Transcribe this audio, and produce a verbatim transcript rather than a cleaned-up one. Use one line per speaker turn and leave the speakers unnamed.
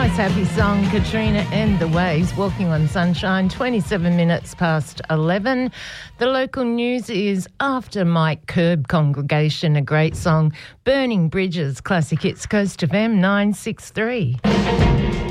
Nice happy song, Katrina and the Waves, Walking on Sunshine, twenty-seven minutes past eleven. The local news is after Mike Curb Congregation, a great song, Burning Bridges, Classic Hits, Coast F M nine six three.